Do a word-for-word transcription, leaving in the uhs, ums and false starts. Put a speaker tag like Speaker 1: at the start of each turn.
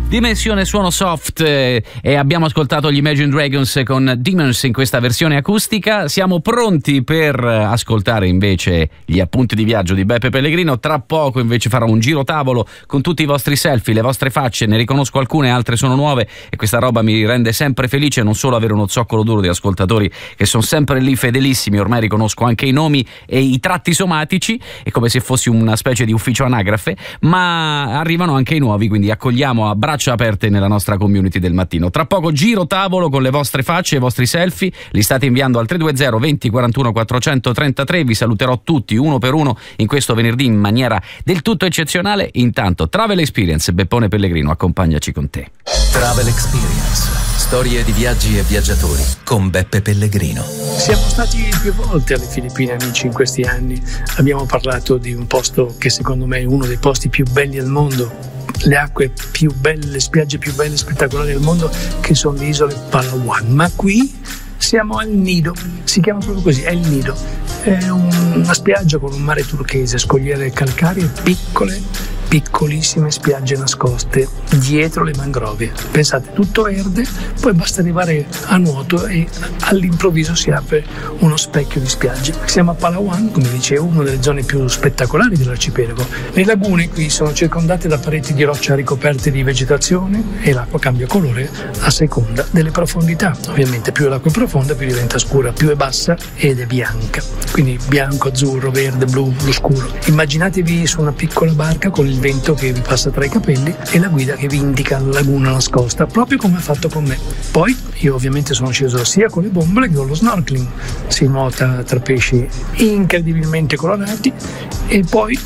Speaker 1: Dimensione suono soft eh, e abbiamo ascoltato gli Imagine Dragons con Demons in questa versione acustica. Siamo pronti per ascoltare invece gli appunti di viaggio di Beppe Pellegrino. Tra poco invece farò un giro tavolo con tutti i vostri selfie, le vostre facce, ne riconosco alcune, altre sono nuove e questa roba mi rende sempre felice, non solo avere uno zoccolo duro di ascoltatori che sono sempre lì fedelissimi, ormai riconosco anche i nomi e i tratti somatici, è come se fossi una specie di ufficio anagrafe, ma arrivano anche i nuovi, quindi accogliamo a braccia aperte nella nostra community del mattino. Tra poco giro tavolo con le vostre facce e i vostri selfie, li state inviando al tre due zero venti quarantuno quattrocentotrentatré. Vi saluterò tutti uno per uno in questo venerdì in maniera del tutto eccezionale. Intanto Travel Experience, Beppone Pellegrino, accompagnaci con te.
Speaker 2: Travel Experience, storie di viaggi e viaggiatori con Beppe Pellegrino.
Speaker 3: Siamo stati più volte alle Filippine, amici, in questi anni. Abbiamo parlato di un posto che secondo me è uno dei posti più belli al mondo, le acque più belle, le spiagge più belle e spettacolari del mondo, che sono le isole Palawan. Ma qui siamo al Nido, si chiama proprio così, è il Nido. È una spiaggia con un mare turchese, scogliere calcaree piccole, piccolissime spiagge nascoste dietro le mangrovie. Pensate, tutto verde, poi basta arrivare a nuoto e all'improvviso si apre uno specchio di spiagge. Siamo a Palawan, come dicevo, una delle zone più spettacolari dell'arcipelago. Le lagune qui sono circondate da pareti di roccia ricoperte di vegetazione e l'acqua cambia colore a seconda delle profondità. Ovviamente più l'acqua è profonda, più diventa scura, più è bassa ed è bianca. Quindi bianco, azzurro, verde, blu, blu scuro. Immaginatevi su una piccola barca con il vento che vi passa tra i capelli e la guida che vi indica la laguna nascosta, proprio come ha fatto con me. Poi io ovviamente sono sceso sia con le bombole che con lo snorkeling. Si nuota tra pesci incredibilmente colorati e poi